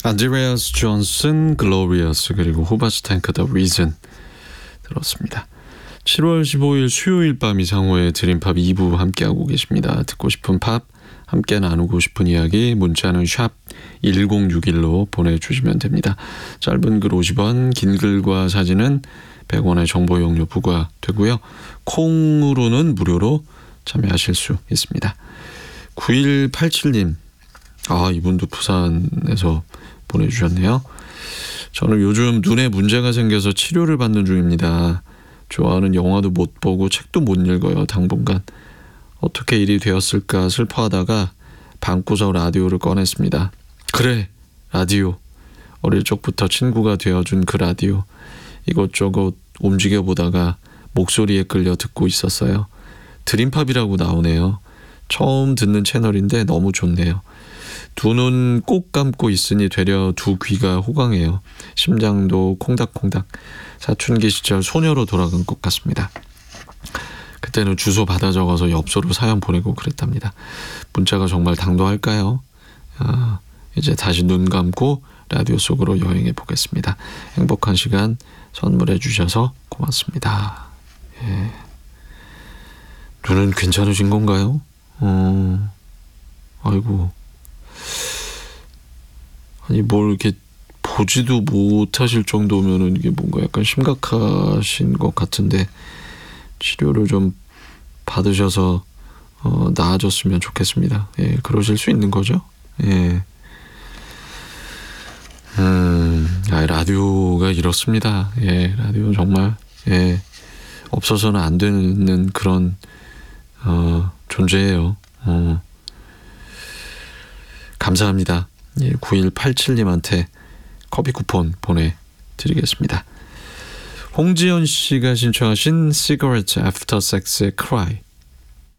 안드레아스 존슨, 글로리어스, 그리고 후바스 탱크 더 리즌 들었습니다. 7월 15일 수요일 밤 이상호의 드림팝 2부 함께하고 계십니다. 듣고 싶은 팝, 함께 나누고 싶은 이야기 문자는 샵 1061로 보내주시면 됩니다. 짧은 글 50원, 긴 글과 사진은 100원의 정보 이용료 부과되고요. 콩으로는 무료로 참여하실 수 있습니다. 9187님, 이분도 부산에서 보내주셨네요. 저는 요즘 눈에 문제가 생겨서 치료를 받는 중입니다. 좋아하는 영화도 못 보고 책도 못 읽어요. 당분간 어떻게 일이 되었을까 슬퍼하다가 방구석 라디오를 꺼냈습니다. 그래, 라디오. 어릴 적부터 친구가 되어준 그 라디오. 이것저것 움직여보다가 목소리에 끌려 듣고 있었어요. 드림팝이라고 나오네요. 처음 듣는 채널인데 너무 좋네요. 두 눈 꼭 감고 있으니 되려 두 귀가 호강해요. 심장도 콩닥콩닥. 사춘기 시절 소녀로 돌아간 것 같습니다. 그때는 주소 받아 적어서 엽서로 사연 보내고 그랬답니다. 문자가 정말 당도할까요? 이제 다시 눈 감고 라디오 속으로 여행해 보겠습니다. 행복한 시간 선물해 주셔서 고맙습니다. 예. 눈은 괜찮으신 건가요? 아이고. 아니 뭘 이렇게 보지도 못하실 정도면은 이게 뭔가 약간 심각하신 것 같은데 치료를 좀 받으셔서 나아졌으면 좋겠습니다. 예, 그러실 수 있는 거죠? 예. 라디오가 이렇습니다. 예, 라디오 정말 없어서는 안 되는 그런 존재예요. 감사합니다. 9187님한테 커피 쿠폰 보내드리겠습니다. 홍지연 씨가 신청하신 Cigarette After Sex의 Cry